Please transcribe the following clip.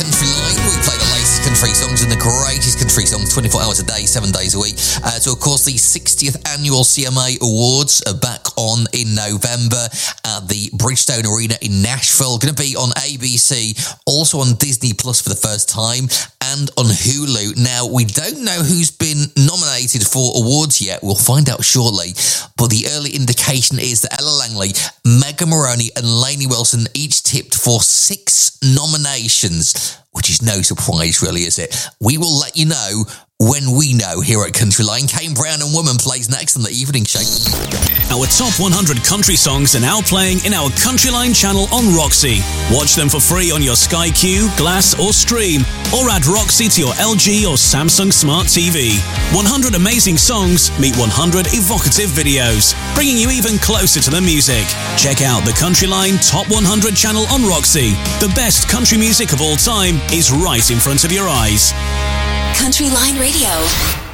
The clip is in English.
Country Line. We play the latest country songs and the greatest country songs 24 hours a day, 7 days a week. So, of course, the 60th Annual CMA Awards are back on in November at the Bridgestone Arena in Nashville. Going to be on ABC, also on Disney Plus for the first time, and on Hulu. Now, we don't know who's been nominated for awards yet. We'll find out shortly. But the early indication is that Ella Langley, Megan Moroney and Lainey Wilson each tipped for 6 nominations, which is no surprise, really, is it? We will let you know when we know here at Country Line. Kane Brown and Woman plays next on the evening show. Our top 100 country songs are now playing in our Country Line channel on Roxy. Watch them for free on your Sky Q, Glass or Stream, or add Roxy to your LG or Samsung Smart TV. 100 amazing songs meet 100 evocative videos, bringing you even closer to the music. Check out the Country Line Top 100 channel on Roxy. The best country music of all time is right in front of your eyes. Country Line Radio.